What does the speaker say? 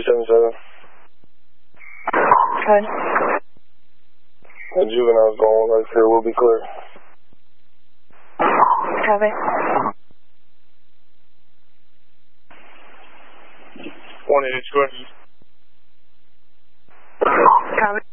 377. Code. The juvenile's going right here. We'll be clear. Copy. 180 square. Copy.